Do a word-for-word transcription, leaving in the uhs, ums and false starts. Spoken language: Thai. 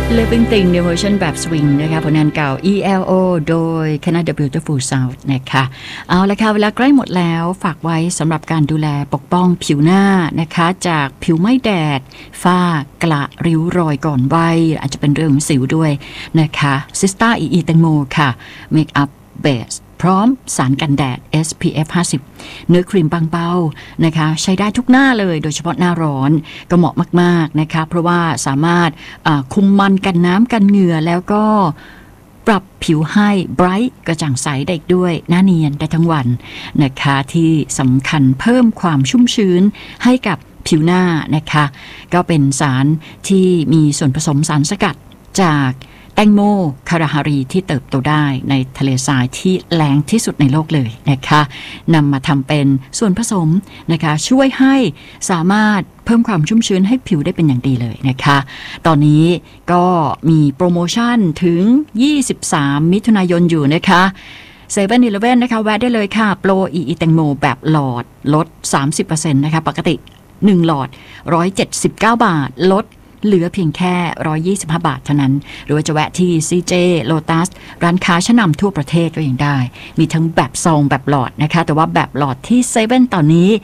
Living Thing ในเวอร์ชันแบบสวิงนะคะผลงานเก่า อี แอล โอ โดยคณะ The Beautiful South นะคะเอาละค่ะเวลาใกล้หมดแล้วฝากไว้สำหรับการดูแลปกป้องผิวหน้านะคะจากผิวไม่แดดฝ้ากระริ้วรอยก่อนวัยอาจจะเป็นเรื่องของสิวด้วยนะคะซิสต้า อี อี แตงโมค่ะเมคอัพเบสพร้อมสารกันแดด เอส พี เอฟ ห้าสิบ เนื้อครีมบางเบานะคะใช้ได้ทุกหน้าเลยโดยเฉพาะหน้าร้อนก็เหมาะมากๆนะคะเพราะว่าสามารถคุมมันกันน้ำกันเหงื่อแล้วก็ปรับผิวให้ไบรท์กระจ่างใสได้ด้วยหน้าเนียนได้ทั้งวันนะคะที่สำคัญเพิ่มความชุ่มชื้นให้กับผิวหน้านะคะก็เป็นสารที่มีส่วนผสมสารสกัดจากแตงโมคาราฮารีที่เติบโตได้ในทะเลทรายที่แล้งที่สุดในโลกเลยนะคะนำมาทำเป็นส่วนผสมนะคะช่วยให้สามารถเพิ่มความชุ่มชื้นให้ผิวได้เป็นอย่างดีเลยนะคะตอนนี้ก็มีโปรโมชั่นถึงยี่สิบสามมิถุนายนอยู่นะคะเซเว่นอีเลฟเว่นนะคะแวะได้เลยค่ะโปร อี อี แตงโมแบบหลอดลด สามสิบเปอร์เซ็นต์ นะคะปกติหนึ่งหลอดหนึ่งร้อยเจ็ดสิบเก้าบาทลดเหลือเพียงแค่หนึ่งร้อยยี่สิบห้าบาทเท่านั้นหรือว่าจะแวะที่ ซี เจ Lotus ร้านค้าชั้นนำทั่วประเทศก็ยังได้มีทั้งแบบซองแบบหลอดนะคะแต่ว่าแบบหลอดที่เซเว่นตอนนี้